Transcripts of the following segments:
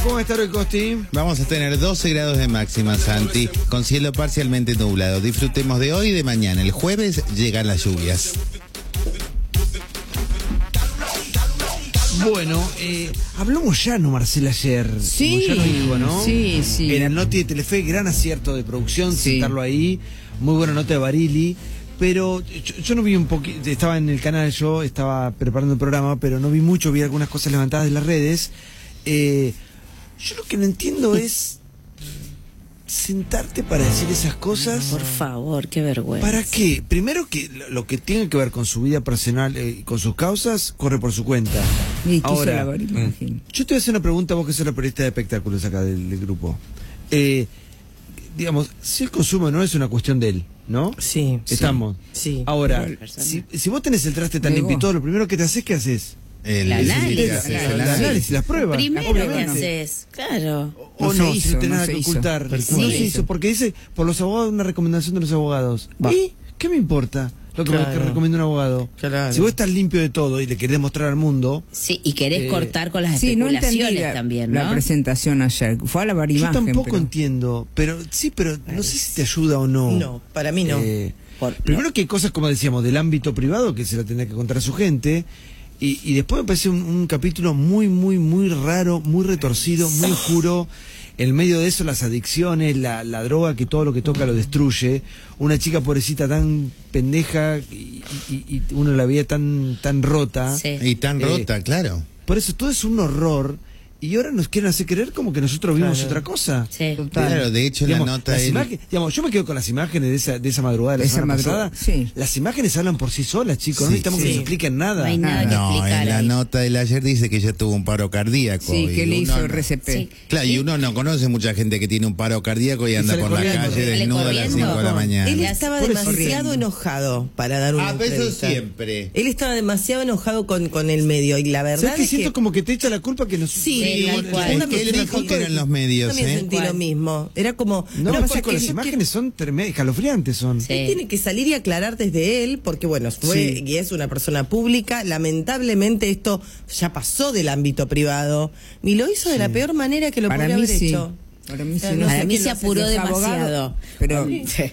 ¿Cómo va a estar hoy, Costi? Vamos a tener 12 grados de máxima, Santi, con cielo parcialmente nublado. Disfrutemos de hoy y de mañana. El jueves llegan las lluvias. Bueno, habló Moyano, Marcela, ayer. Sí, Moyano dijo, ¿no? Sí, sí. En el Noti de Telefe, gran acierto de producción, Sí. sentarlo ahí. Muy buena nota de Barili. Pero yo no vi un poquito, estaba en el canal, yo estaba preparando el programa, pero no vi mucho, vi algunas cosas levantadas de las redes. Yo lo que no entiendo es sentarte para decir esas cosas. Por favor, qué vergüenza. ¿Para qué? Primero que lo que tiene que ver con su vida personal y con sus causas, corre por su cuenta. Y Ahora, imagino. yo te voy a hacer una pregunta, vos que sos la periodista de espectáculos acá del grupo. Digamos, si el consumo no es una cuestión de él, ¿no? Sí. Estamos. Sí. Ahora, Personal. si vos tenés el traste tan Luego. limpio y todo, lo primero que te haces, ¿qué haces? El análisis. El análisis, las pruebas. Primero obviamente. que haces, claro. O No no, se si hizo, no tenés no nada se que hizo. ocultar. Pero No sí. se hizo, porque dice, por los abogados, una recomendación de los abogados. Va. ¿Y qué me importa lo que Claro. me recomienda un abogado? Claro. Si vos estás limpio de todo y le querés mostrar al mundo, Sí, y querés cortar con las Sí, no entendí especulaciones también, ¿no? la presentación ayer. Fue a la yo varimagen. tampoco pero... entiendo. Pero sí, pero no sé si te ayuda o no. No, para mí no. Primero que hay cosas, como decíamos, del ámbito privado que se la tendrá que contar a su gente. Y después me parece un capítulo muy, muy, muy raro, muy retorcido, muy oscuro. En medio de eso, las adicciones, la droga, que todo lo que toca lo destruye. Una chica pobrecita tan pendeja y uno la veía tan rota. Sí. Y tan rota, claro. Por eso todo es un horror. Y ahora nos quieren hacer creer como que nosotros vimos Claro. otra cosa. Sí. Claro, de hecho Digamos, la nota las él- imágenes, digamos, yo me quedo con las imágenes de esa madrugada de la Esa semana madrugada, pasada. sí. Las imágenes hablan por sí solas, chicos. No Sí, necesitamos que sí. nos expliquen nada. No hay nada que No, explicar en la ahí. nota del ayer dice que ella tuvo un paro cardíaco. Sí, y que le uno hizo no- RCP. Sí. Claro, y uno no conoce mucha gente que tiene un paro cardíaco y anda sale por la corriendo. calle Sale desnudo a las corriendo. 5 de la mañana. Él Ya, estaba por eso demasiado corriendo. enojado para dar una Ah, pero eso entrevista. siempre. Él estaba demasiado enojado con el medio y la verdad ¿Sabes que es siento que como que te echa la culpa que nos... Sí, tal yo cual. Es también que él sentí- dijo que eran los medios, también ¿eh? sentí ¿Cuál? lo mismo. Era como No, pero chicos, las yo imágenes son tremendas, escalofriantes son. Sí. Él tiene que salir y aclarar desde él, porque bueno, fue Sí. y es una persona pública. Lamentablemente esto ya pasó del ámbito privado y lo hizo de la peor manera que lo Para podría mí haber sí. hecho. Para mí sí. Para No Para sé mí quién se lo hace, apuró los demasiado. abogados, Pero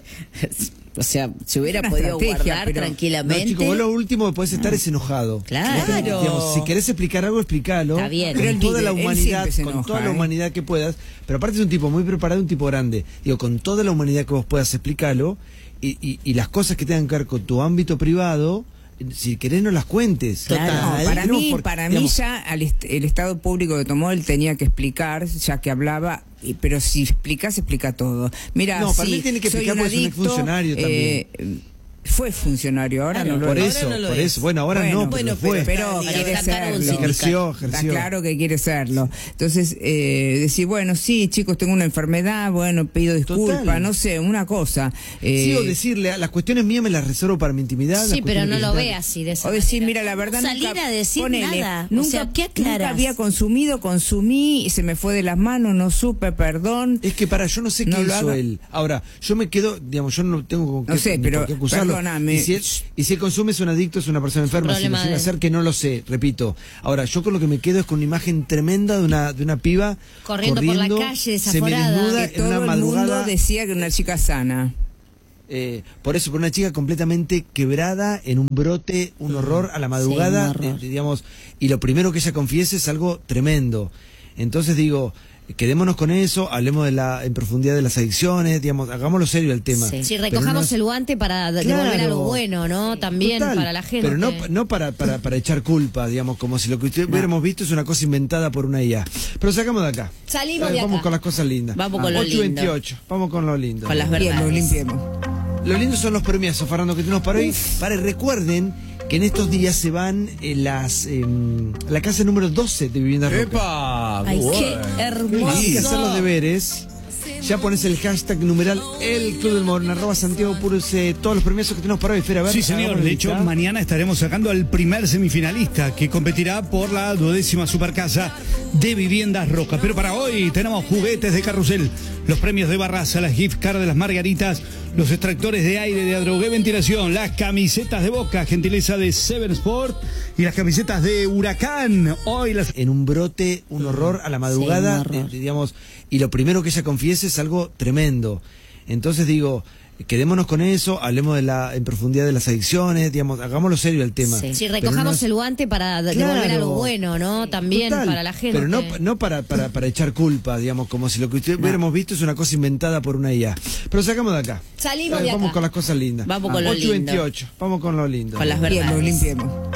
O sea, se hubiera Una podido estrategia, guardar pero- No, tranquilamente. chicos, vos lo último que podés estar es enojado. Claro. Digamos, si querés explicar algo, explícalo. Está bien. Con Pero él toda la él humanidad, siempre se con enoja, toda la ¿eh? humanidad que puedas. Pero aparte es un tipo muy preparado, un tipo grande. Digo, con toda la humanidad que vos puedas explicarlo y las cosas que tengan que ver con tu ámbito privado, si querés no las cuentes. Total. No, para Digamos, mí, porque, para mí digamos, ya el Estado público que tomó él tenía que explicar, ya que hablaba, pero si explicás, explica todo. Mira, No, para sí, mí tiene que soy explicar un porque es un adicto, exfuncionario también. Fue funcionario, ahora Claro, no lo por es. eso, ahora no lo por es. eso. Bueno, ahora no, bueno, pero fue. Pero Para quiere sacar un serlo. Ejerció. Está claro que quiere serlo. Entonces, decir, bueno, sí, chicos, tengo una enfermedad, bueno, pido disculpas, Total. no sé, una cosa. Sí, o decirle, las cuestiones mías me las reservo para mi intimidad. las Sí, pero cuestiones no que lo yo- ve así de esa O decir, manera. mira, la verdad Salir nunca, a decir ponele, nada. Nunca, O sea, ¿qué nunca aclarás? había consumí y se me fue de las manos, no supe, perdón. Es que yo no sé No qué lo hizo haga. él. Ahora, yo me quedo, digamos, yo no tengo No sé, ni pero por qué acusarlo. perdóname. Y si él consume es un adicto, es una persona enferma, si lo Problema sigue de él. hacer, que no lo sé, repito. Ahora, yo con lo que me quedo es con una imagen tremenda de una piba Corriendo por la calle, desaforada. semidesnuda, Que en una todo el mundo madrugada. decía que era una chica sana. Por eso, por una chica completamente quebrada, en un brote, un horror a la madrugada, un horror. digamos, y lo primero que ella confiese es algo tremendo. Entonces digo, quedémonos con eso, hablemos en profundidad de las adicciones, digamos, hagámoslo serio el tema. Sí, Pero recojamos no- el guante para devolver algo bueno, ¿no? También Total, para la gente. Pero no para echar culpa, digamos, como si lo que hubiéramos visto es una cosa inventada por una IA. Pero sacamos de acá. Salimos de Vamos acá. con las cosas lindas. Vamos con lo 8:28, vamos con lo lindo. Con las Limpiemos, verdades. limpiemos. Lo lindo son los premiazos, Fernando, que tenemos para hoy. Para recuerden que en estos días se van la casa número 12 de Vivienda Roca. ¡Epa! Ay, qué Hay que hacer los hermoso. deberes. Ya pones el hashtag numeral El Club del Morón, @Santiago Purce, todos los premios que tenemos para hoy, Fer, a ver, Sí, señor. De hecho, mañana estaremos sacando al primer semifinalista que competirá por la 12ª Supercasa de Viviendas Roca. Pero para hoy tenemos juguetes de carrusel, los premios de Barraza, las gift cards de las Margaritas, los extractores de aire de Adrogué Ventilación, las camisetas de Boca, gentileza de Seven Sport, y las camisetas de Huracán. Hoy las... En un brote, un horror a la madrugada, Sí, un horror. digamos, y lo primero que ella confiese es algo tremendo. Entonces digo, quedémonos con eso, hablemos en profundidad de las adicciones, digamos, hagámoslo serio el tema. Sí, Pero recojamos no- el guante para devolver algo bueno, ¿no? También Total, para la gente. Pero no para echar culpa, digamos, como si lo que hubiéramos visto es una cosa inventada por una IA. Pero sacamos de acá. Salimos de Vamos acá. con las cosas lindas. Vamos con lo 8:28, lindo. vamos con lo lindo. Con las Limpiemos, verdades. limpiemos.